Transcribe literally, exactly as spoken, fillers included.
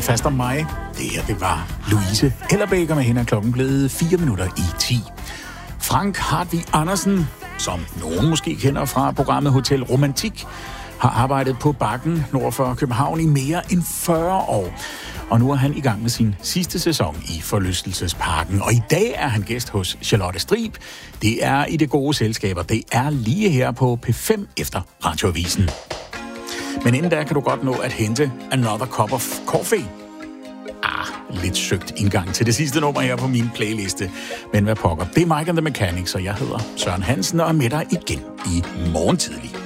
holdt fast om mig. Det her, det var Louise Ellerbækker med hende, er klokken blevet fire minutter i ti. Frank Hartvig Andersen, som nogen måske kender fra programmet Hotel Romantik, har arbejdet på Bakken nord for København i mere end fyrre år. Og nu er han i gang med sin sidste sæson i Forlystelsesparken. Og i dag er han gæst hos Charlotte Strib. Det er i det gode selskaber. Det er lige her på P fem efter Radioavisen. Men inden da kan du godt nå at hente Another Cup of Coffee. Ah, lidt søgt indgang til det sidste nummer her på min playliste. Men hvad pokker, det er Mike and the Mechanics, og jeg hedder Søren Hansen og er med dig igen i morgen tidlig.